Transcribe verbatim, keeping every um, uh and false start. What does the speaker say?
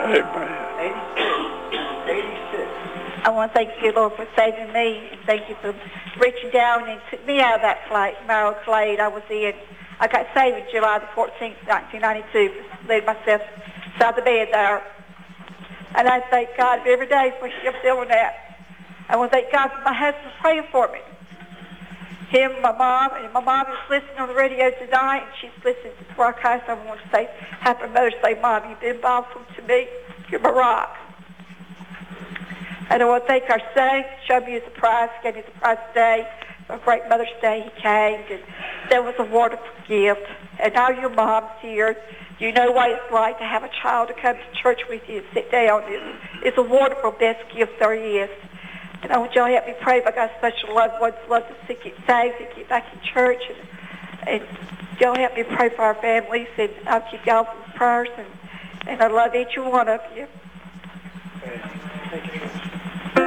Amen. eighty-six. eighty-six. I want to thank you, Lord, for saving me, and thank you for reaching down and took me out of that flight, narrow clade I was in. I got saved July the fourteenth, nineteen ninety-two, laid myself beside the bed there. And I thank God every day for him doing that. I want to thank God for my husband praying for me. Him, my mom, and my mom is listening on the radio tonight, and she's listening to the broadcast. I want to say, Happy Mother's Day, Mom. You've been awesome to me. You're my rock. And I want to thank our son, showed me a surprise, gave me a surprise today. On great Mother's Day, he came, and that was a wonderful gift. And now your mom's here. You know what it's like to have a child to come to church with you and sit down. It's, it's a wonderful, best gift there is. And I want y'all to help me pray. If I got special loved ones, love to see get saved and get back in church. And, and y'all help me pray for our families. And I'll keep y'all in prayers. And, and I love each one of you. Amen.